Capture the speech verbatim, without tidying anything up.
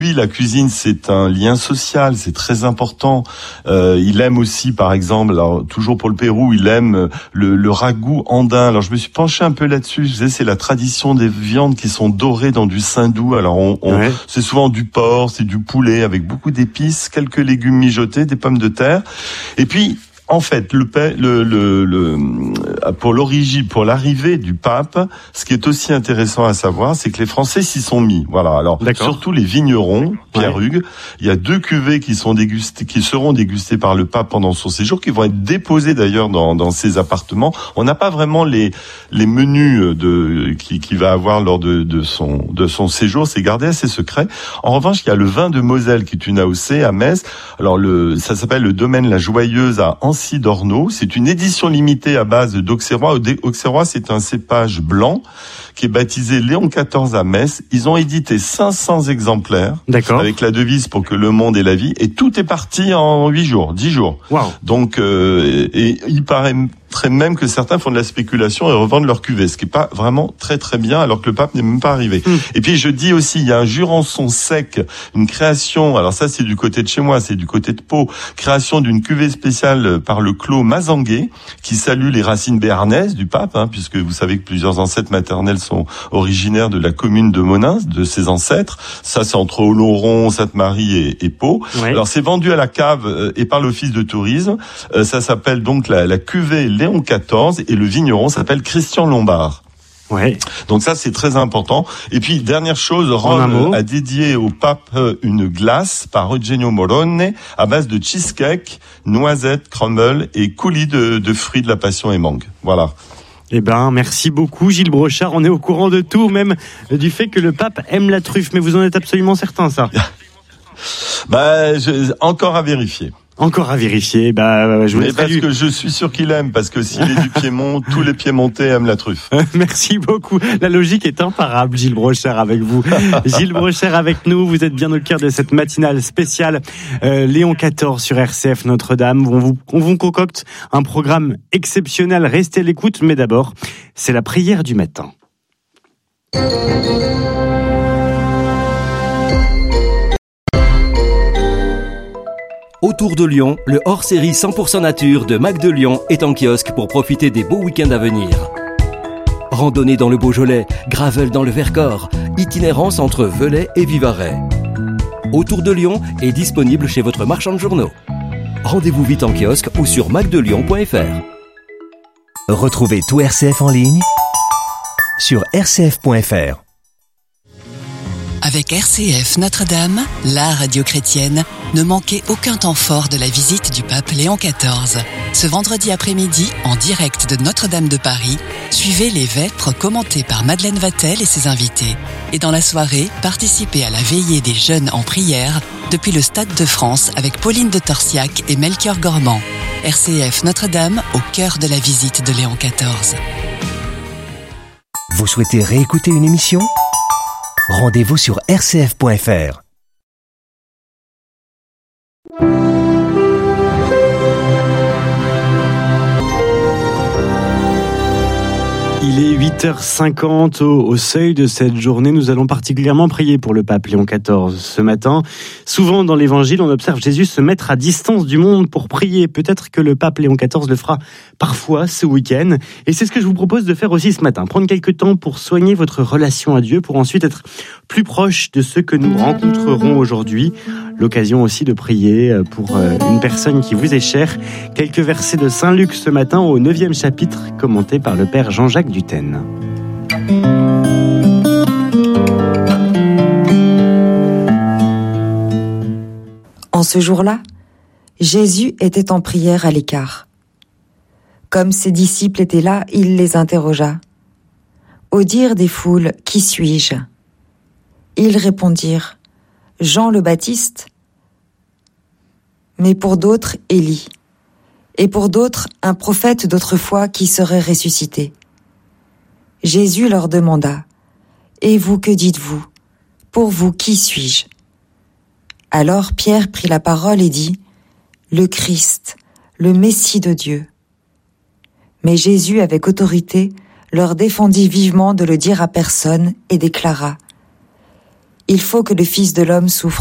Lui, la cuisine, c'est un lien social, c'est très important. Euh, il aime aussi, par exemple, alors, toujours pour le Pérou, il aime le, le ragoût andin. Alors, je me suis penché un peu là-dessus. Je disais, c'est la tradition des viandes qui sont dorées dans du saindoux. Alors, on, on, ouais. c'est souvent du porc, c'est du poulet avec beaucoup d'épices, quelques légumes mijotés, des pommes de terre. Et puis, en fait, le, le, le, le, pour l'origine, pour l'arrivée du pape, ce qui est aussi intéressant à savoir, c'est que les Français s'y sont mis. Voilà. Alors, D'accord. surtout les vignerons, Pierre ouais. Hugues. Il y a deux cuvées qui sont dégustées, qui seront dégustées par le pape pendant son séjour, qui vont être déposées d'ailleurs dans, dans ses appartements. On n'a pas vraiment les, les menus de, qui, qui va avoir lors de, de son, de son séjour. C'est gardé assez secret. En revanche, il y a le vin de Moselle qui est une A O C à Metz. Alors, le, ça s'appelle le domaine La Joyeuse à Ancy d'Ornaud. C'est une édition limitée à base d'Auxerrois. Auxerrois, c'est un cépage blanc qui est baptisé Léon quatorze à Metz. Ils ont édité cinq cents exemplaires. D'accord. Avec la devise pour que le monde ait la vie. Et tout est parti en huit jours, dix jours. Wow. Donc, euh, et, et il paraît très même que certains font de la spéculation et revendent leur cuvée, ce qui est pas vraiment très très bien, alors que le pape n'est même pas arrivé. Mmh. Et puis je dis aussi, il y a un Jurançon sec, une création, alors ça c'est du côté de chez moi, c'est du côté de Pau, création d'une cuvée spéciale par le clos Mazanguet, qui salue les racines béarnaises du pape, hein, puisque vous savez que plusieurs ancêtres maternels sont originaires de la commune de Monins, de ses ancêtres. Ça c'est entre Oloron, Sainte-Marie et, et Pau. Oui. Alors c'est vendu à la cave euh, et par l'office de tourisme. Euh, ça s'appelle donc la, la cuvée Léon quatorze et le vigneron s'appelle Christian Lombard. Ouais. Donc ça c'est très important. Et puis dernière chose, Rome a dédié au pape une glace par Eugenio Morone à base de cheesecake, noisettes, crumble et coulis de, de fruits de la passion et mangue. Voilà. Eh ben, merci beaucoup Gilles Brochard. On est au courant de tout, même du fait que le pape aime la truffe. Mais vous en êtes absolument certain, ça? Bah, je, encore à vérifier. Encore à vérifier. Bah, je vous Mais parce que je suis sûr qu'il aime, parce que s'il est du Piémont, tous les Piémontais aiment la truffe. Merci beaucoup. La logique est imparable, Gilles Brochard avec vous. Gilles Brochard avec nous. Vous êtes bien au cœur de cette matinale spéciale euh, Léon quatorze sur R C F Notre-Dame. On vous, on vous concocte un programme exceptionnel. Restez à l'écoute, mais d'abord, c'est la prière du matin. Autour de Lyon, le hors-série cent pour cent nature de Mac de Lyon est en kiosque pour profiter des beaux week-ends à venir. Randonnée dans le Beaujolais, gravel dans le Vercors, itinérance entre Velay et Vivarais. Autour de Lyon est disponible chez votre marchand de journaux. Rendez-vous vite en kiosque ou sur mac de lyon point f r. Retrouvez tout R C F en ligne sur r c f point f r. Avec R C F Notre-Dame, la radio chrétienne, ne manquez aucun temps fort de la visite du pape Léon quatorze. Ce vendredi après-midi, en direct de Notre-Dame de Paris, suivez les vêpres commentées par Madeleine Vatel et ses invités. Et dans la soirée, participez à la veillée des jeunes en prière depuis le Stade de France avec Pauline de Torsiac et Melchior Gormand. R C F Notre-Dame au cœur de la visite de Léon quatorze. Vous souhaitez réécouter une émission ? Rendez-vous sur r c f point f r. Il est huit heures cinquante au, au seuil de cette journée. Nous allons particulièrement prier pour le pape Léon quatorze ce matin. Souvent dans l'évangile, on observe Jésus se mettre à distance du monde pour prier. Peut-être que le pape Léon quatorze le fera parfois ce week-end. Et c'est ce que je vous propose de faire aussi ce matin. Prendre quelques temps pour soigner votre relation à Dieu, pour ensuite être plus proche de ceux que nous rencontrerons aujourd'hui. L'occasion aussi de prier pour une personne qui vous est chère. Quelques versets de Saint Luc ce matin au neuvième chapitre, commenté par le père Jean-Jacques Dutène. En ce jour-là, Jésus était en prière à l'écart. Comme ses disciples étaient là, il les interrogea. Au dire des foules, « Qui suis-je » Ils répondirent, « Jean le Baptiste ». Mais pour d'autres, Élie. Et pour d'autres, un prophète d'autrefois qui serait ressuscité. Jésus leur demanda, « Et vous, que dites-vous ? Pour vous, qui suis-je » Alors Pierre prit la parole et dit, « Le Christ, le Messie de Dieu. » Mais Jésus, avec autorité, leur défendit vivement de le dire à personne et déclara, « il faut que le Fils de l'homme souffre